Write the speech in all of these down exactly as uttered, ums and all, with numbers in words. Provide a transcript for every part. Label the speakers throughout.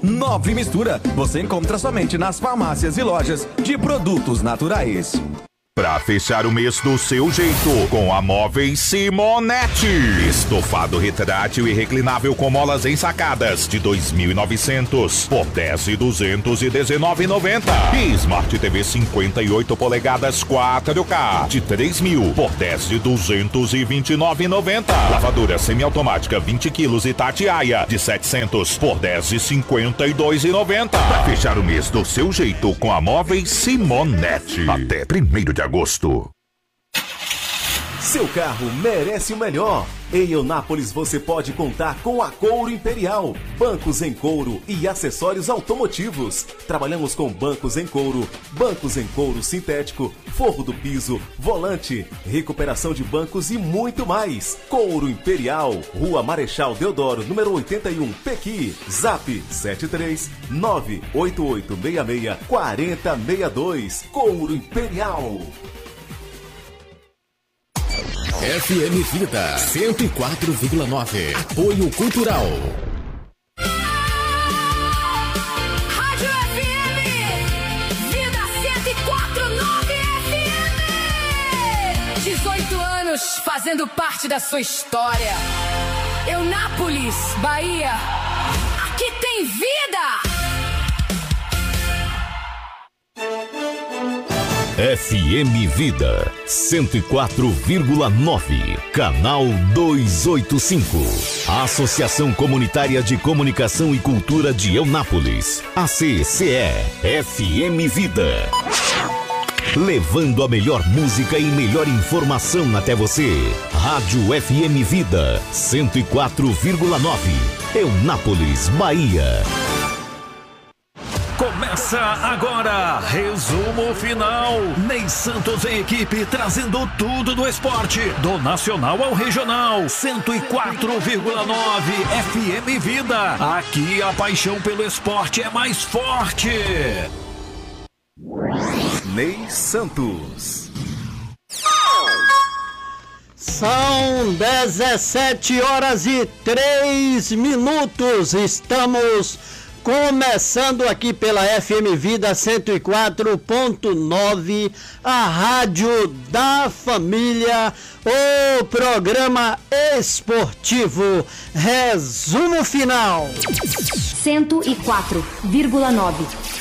Speaker 1: Nove Mistura. Você encontra somente nas farmácias e lojas de produtos naturais.
Speaker 2: Pra fechar o mês do seu jeito, com a Móveis Simonetti. Estofado retrátil e reclinável com molas ensacadas de dois mil e novecentos por dez mil duzentos e dezenove reais e noventa centavos. E Smart T V cinquenta e oito polegadas quatro K de três mil por dez mil duzentos e vinte e nove reais e noventa centavos. Lavadora semiautomática vinte quilos Itatiaia de setecentos por dez mil cinquenta e dois reais e noventa centavos. Pra fechar o mês do seu jeito com a Móveis Simonetti. Até primeiro de agosto.
Speaker 3: Seu carro merece o melhor. Em Eunápolis você pode contar com a Couro Imperial, bancos em couro e acessórios automotivos. Trabalhamos com bancos em couro, bancos em couro sintético, forro do piso, volante, recuperação de bancos e muito mais. Couro Imperial, Rua Marechal Deodoro, número oitenta e um, Pequi. Zap sete três nove oito oito seis seis quatro zero seis dois. Couro Imperial.
Speaker 4: F M Vida cento e quatro vírgula nove. Apoio Cultural.
Speaker 5: Rádio F M Vida cento e quatro vírgula nove F M. dezoito anos fazendo parte da sua história. Eunápolis, Bahia. Aqui tem vida.
Speaker 4: F M Vida cento e quatro vírgula nove, canal duzentos e oitenta e cinco. Associação Comunitária de Comunicação e Cultura de Eunápolis, A C C E, F M Vida. Levando a melhor música e melhor informação até você. Rádio F M Vida cento e quatro vírgula nove, Eunápolis, Bahia.
Speaker 6: Começa agora, resumo final. Ney Santos em equipe, trazendo tudo do esporte, do nacional ao regional. cento e quatro vírgula nove F M Vida. Aqui a paixão pelo esporte é mais forte.
Speaker 3: Ney Santos.
Speaker 7: São dezessete horas e três minutos. Estamos começando aqui pela F M Vida cento e quatro ponto nove, a rádio da família, o programa esportivo Resumo Final.
Speaker 8: cento e quatro vírgula nove.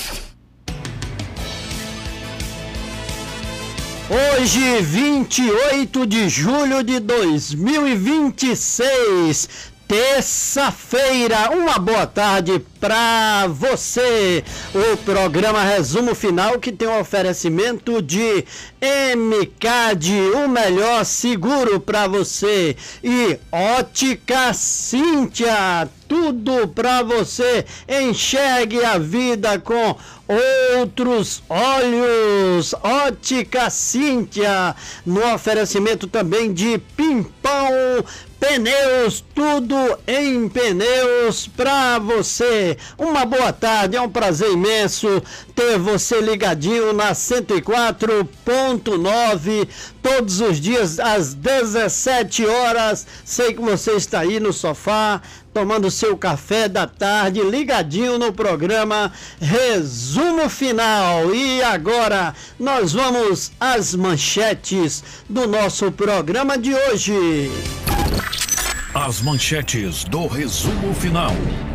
Speaker 7: Hoje, vinte e oito de julho de dois mil e vinte e seis, terça-feira, uma boa tarde para você. O programa Resumo Final, que tem um oferecimento de M C A D, o melhor seguro para você, e Ótica Cíntia, tudo para você enxergue a vida com outros olhos. Ótica Cíntia, no oferecimento também de Pimpão Pneus, tudo em pneus para você. Uma boa tarde, é um prazer imenso ter você ligadinho na cento e quatro ponto nove, todos os dias às dezessete horas. Sei que você está aí no sofá, tomando seu café da tarde, ligadinho no programa Resumo Final. E agora nós vamos às manchetes do nosso programa de hoje.
Speaker 6: As manchetes do Resumo Final.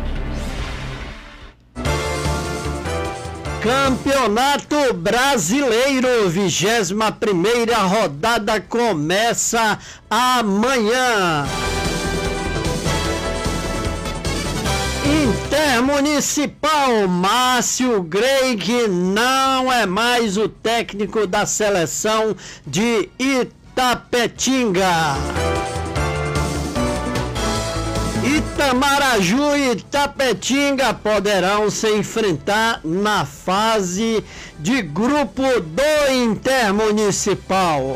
Speaker 7: Campeonato Brasileiro, vigésima primeira rodada começa amanhã. Intermunicipal, Márcio Greig não é mais o técnico da seleção de Itapetinga. Itamaraju e Itapetinga poderão se enfrentar na fase de grupo do Intermunicipal.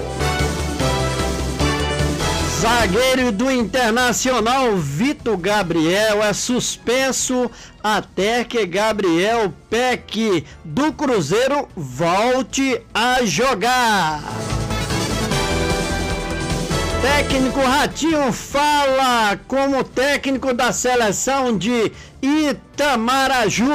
Speaker 7: Zagueiro do Internacional, Vitor Gabriel, é suspenso até que Gabriel Peck do Cruzeiro volte a jogar. Técnico Ratinho fala como técnico da seleção de Itamaraju.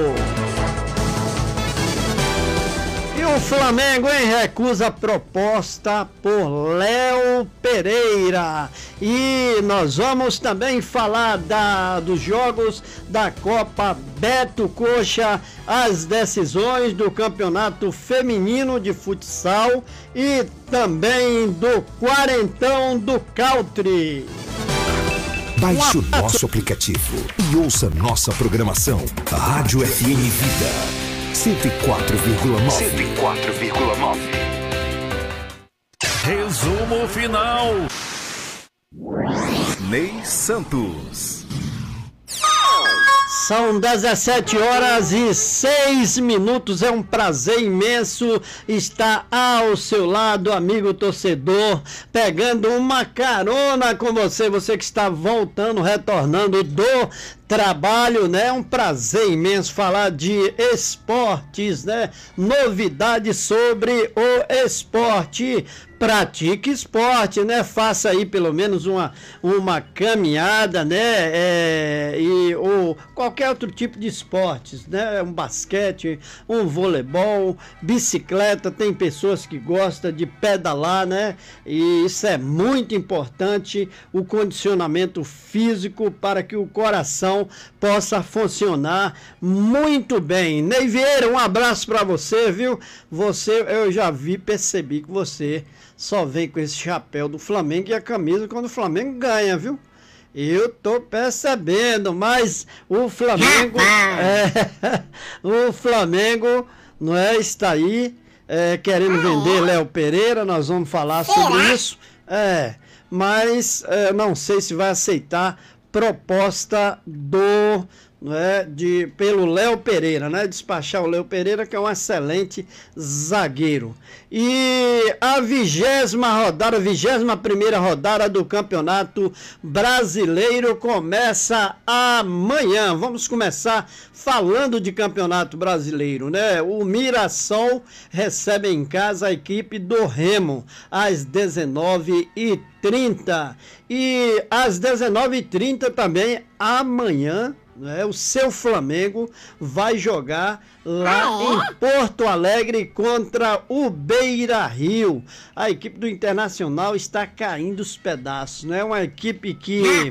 Speaker 7: E o Flamengo, hein, recusa proposta por Léo Pereira. E nós vamos também falar da, dos jogos da Copa Beto Coxa, as decisões do Campeonato Feminino de Futsal e também do Quarentão do Country.
Speaker 9: Baixe o nosso aplicativo e ouça nossa programação. Rádio F M Vida cento e quatro vírgula nove.
Speaker 6: cento e quatro vírgula nove. Resumo final.
Speaker 3: Ney Santos.
Speaker 7: São dezessete horas e seis minutos. É um prazer imenso estar ao seu lado, amigo torcedor, pegando uma carona com você, você que está voltando, retornando do trabalho, né? É um prazer imenso falar de esportes, né? Novidades sobre o esporte. Pratique esporte, né? Faça aí pelo menos uma, uma caminhada, né? É, e, ou qualquer outro tipo de esportes, né? Um basquete, um voleibol, bicicleta. Tem pessoas que gostam de pedalar, né? E isso é muito importante, o condicionamento físico para que o coração possa funcionar muito bem. Ney Vieira, um abraço para você, viu? Você, eu já vi, percebi que você só vem com esse chapéu do Flamengo e a camisa quando o Flamengo ganha, viu? Eu tô percebendo, mas o Flamengo, é, o Flamengo, não é, está aí é, querendo vender Léo Pereira, nós vamos falar sobre isso, é, mas é, não sei se vai aceitar proposta do, não é, de, pelo Léo Pereira, né? Despachar o Léo Pereira, que é um excelente zagueiro. E a vigésima rodada, vigésima primeira rodada do Campeonato Brasileiro começa amanhã. Vamos começar falando de Campeonato Brasileiro, né? O Mirassol recebe em casa a equipe do Remo às dezenove e trinta. E às dezenove e trinta também amanhã, né, o seu Flamengo vai jogar lá em Porto Alegre contra o Beira-Rio. A equipe do Internacional está caindo os pedaços, né? Uma equipe que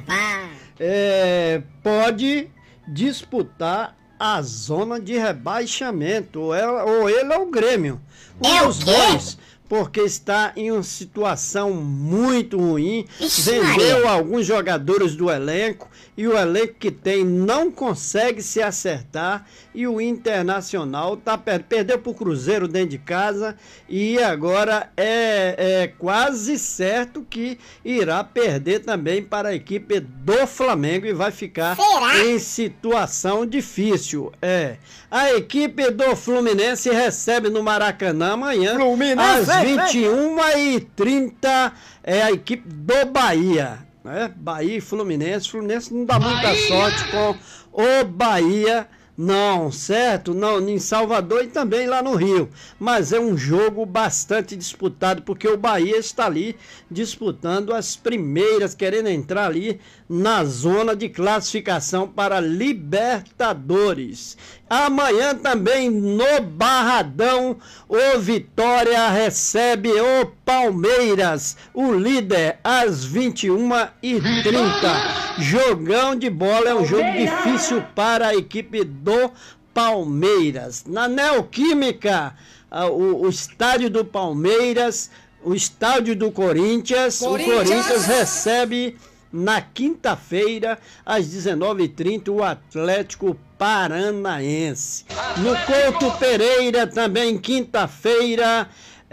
Speaker 7: é, pode disputar a zona de rebaixamento, ou, ela, ou ele é o Grêmio, um dos dois, porque está em uma situação muito ruim, vendeu alguns jogadores do elenco, e o elenco que tem não consegue se acertar, e o Internacional tá, perdeu para o Cruzeiro dentro de casa, e agora é, é quase certo que irá perder também para a equipe do Flamengo, e vai ficar Será? em situação difícil. É. A equipe do Fluminense recebe no Maracanã amanhã, Fluminense, às vinte e uma e trinta, é a equipe do Bahia. Né? Bahia e Fluminense. Fluminense não dá muita Bahia. sorte com o Bahia, não, certo? Não, em Salvador e também lá no Rio. Mas é um jogo bastante disputado, porque o Bahia está ali disputando as primeiras, querendo entrar ali na zona de classificação para Libertadores. Amanhã também no Barradão, o Vitória recebe o Palmeiras, o líder, às vinte e uma e trinta. Jogão de bola, é um jogo difícil para a equipe do Palmeiras. Na Neoquímica, o, o estádio do Palmeiras, o estádio do Corinthians, Corinthians. o Corinthians recebe na quinta-feira, às dezenove e trinta, o Atlético Paranaense. No Couto Pereira, também quinta-feira,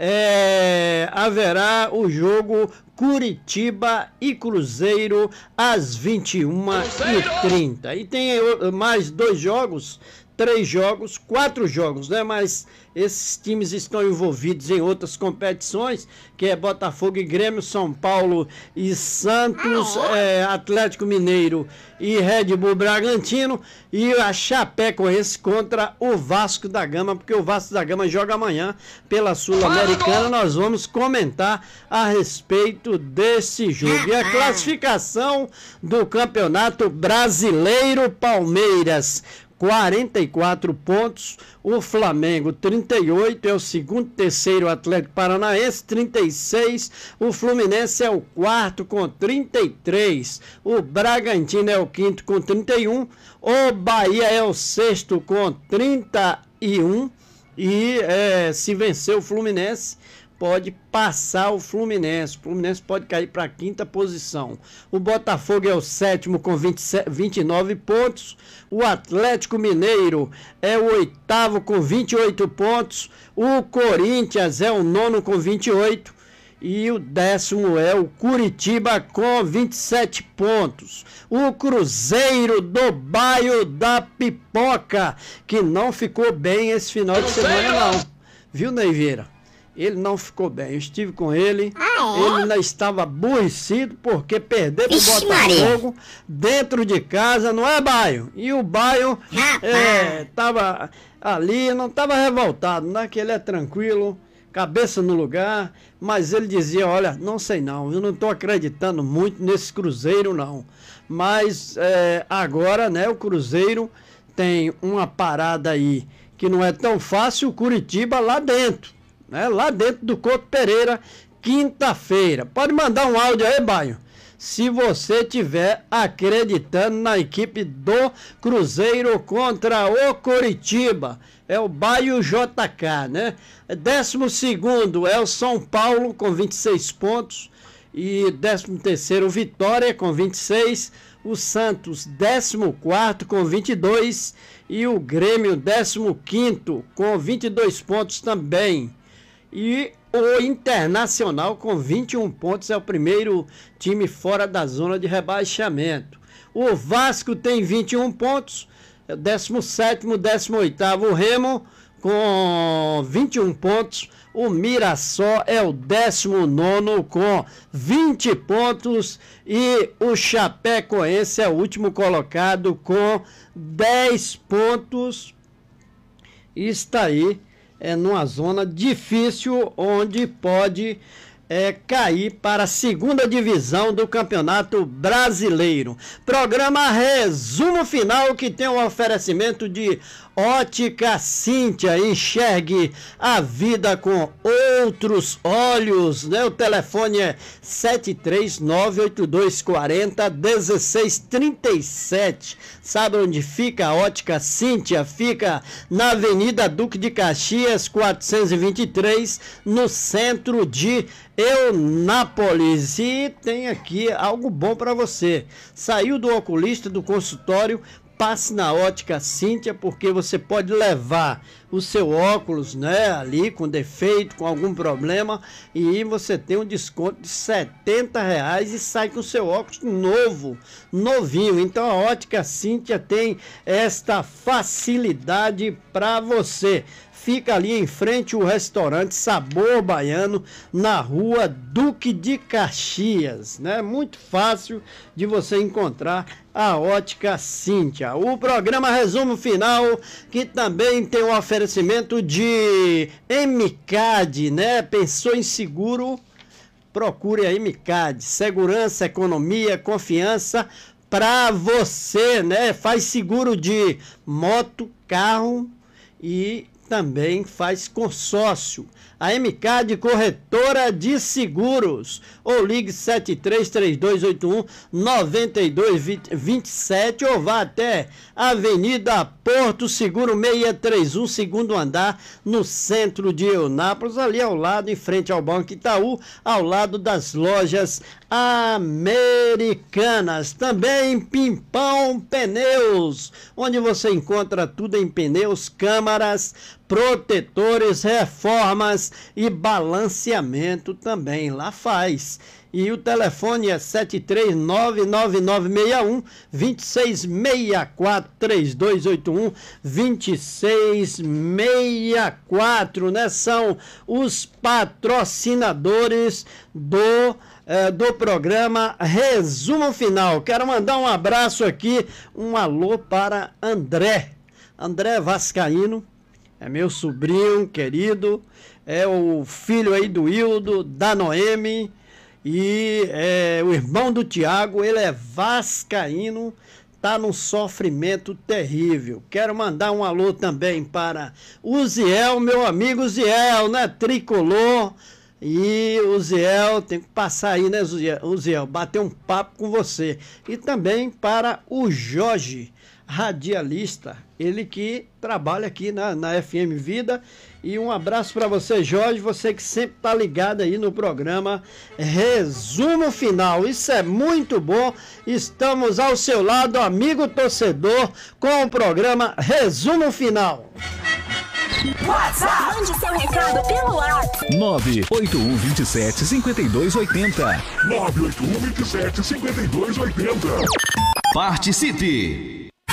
Speaker 7: é, haverá o jogo Curitiba e Cruzeiro às vinte e uma e trinta. E tem mais dois jogos três jogos, quatro jogos, né? Mas esses times estão envolvidos em outras competições, que é Botafogo e Grêmio, São Paulo e Santos, é, Atlético Mineiro e Red Bull Bragantino, e a Chapecoense contra o Vasco da Gama, porque o Vasco da Gama joga amanhã pela Sul-Americana. Nós vamos comentar a respeito desse jogo. E a classificação do Campeonato Brasileiro: Palmeiras quarenta e quatro pontos, o Flamengo trinta e oito, é o segundo, terceiro Atlético Paranaense trinta e seis, o Fluminense é o quarto com trinta e três, o Bragantino é o quinto com trinta e um, o Bahia é o sexto com trinta e um, e é, se vencer o Fluminense, pode passar o Fluminense. O Fluminense pode cair para a quinta posição. O Botafogo é o sétimo com vinte, vinte e nove pontos. O Atlético Mineiro é o oitavo com vinte e oito pontos. O Corinthians é o nono com vinte e oito. E o décimo é o Curitiba com vinte e sete pontos. O Cruzeiro do Bairro da Pipoca, que não ficou bem esse final de semana não. Viu, Neiveira? Ele não ficou bem. Eu estive com ele. Ah, é? Ele ainda estava aborrecido porque perdeu pro Botafogo dentro de casa, não é, Baio? E o Baio estava é, ali, não estava revoltado, não é que ele é tranquilo, cabeça no lugar, mas ele dizia, olha, não sei não, eu não estou acreditando muito nesse Cruzeiro não. Mas é, agora, né, o Cruzeiro tem uma parada aí que não é tão fácil, o Curitiba lá dentro. Né, lá dentro do Couto Pereira, quinta-feira. Pode mandar um áudio aí, Baio, se você tiver acreditando na equipe do Cruzeiro contra o Coritiba. É o Baio J K, né? Décimo segundo é o São Paulo com vinte e seis pontos. E décimo terceiro, Vitória com vinte e seis. O Santos, décimo quarto com vinte e dois. E o Grêmio, décimo quinto com vinte e dois pontos também. E o Internacional com vinte e um pontos é o primeiro time fora da zona de rebaixamento. O Vasco tem vinte e um pontos, é o décimo sétimo, décimo oitavo o Remo com vinte e um pontos. O Mirassol é o décimo nono com vinte pontos e o Chapecoense é o último colocado com dez pontos. E está aí é numa zona difícil, onde pode é, cair para a segunda divisão do Campeonato Brasileiro. Programa Resumo Final, que tem um oferecimento de Ótica Cíntia. Enxergue a vida com outros olhos, né? O telefone é sete três nove oito dois quatro zero um seis três sete. Sabe onde fica a Ótica Cíntia? Fica na Avenida Duque de Caxias, quatrocentos e vinte e três, no centro de Eunápolis. E tem aqui algo bom para você. Saiu do oculista, do consultório, passe na Ótica Cíntia, porque você pode levar o seu óculos, né, ali com defeito, com algum problema, e você tem um desconto de setenta reais e sai com o seu óculos novo, novinho. Então a Ótica Cíntia tem esta facilidade para você. Fica ali em frente o restaurante Sabor Baiano, na rua Duque de Caxias, né? Muito fácil de você encontrar a Ótica Cíntia. O programa Resumo Final, que também tem um oferecimento de M C A D, né? Pensou em seguro? Procure a M C A D. Segurança, economia, confiança para você, né? Faz seguro de moto, carro e também faz consórcio. A M C A D Corretora de Seguros. Ou ligue sete três três dois oito um nove dois dois sete ou vá até Avenida Porto Seguro seiscentos e trinta e um, segundo andar, no centro de Eunápolis, ali ao lado, em frente ao Banco Itaú, ao lado das lojas Americanas. Também Pimpão Pneus, onde você encontra tudo em pneus, câmaras, protetores, reformas e balanceamento também. Lá faz. E o telefone é sete três nove nove nove seis um dois seis seis quatro, três dois oito um, dois seis seis quatro, né? São os patrocinadores do, eh, do programa Resumo Final. Quero mandar um abraço aqui, um alô para André. André Vascaíno, é meu sobrinho querido, é o filho aí do Hildo, da Noemi. E é, o irmão do Tiago, ele é vascaíno, tá num sofrimento terrível. Quero mandar um alô também para o Ziel, meu amigo Ziel, né? Tricolor. E o Ziel, tem que passar aí, né, o Ziel, bater um papo com você. E também para o Jorge, radialista, ele que trabalha aqui na, na F M Vida. E um abraço para você, Jorge, você que sempre tá ligado aí no programa Resumo Final. Isso é muito bom. Estamos ao seu lado, amigo torcedor, com o programa Resumo Final.
Speaker 10: WhatsApp. Mande seu recado pelo WhatsApp.
Speaker 6: nove oito um dois sete cinco dois oito zero.
Speaker 11: nove oito um dois sete cinco dois oito zero.
Speaker 6: Participe!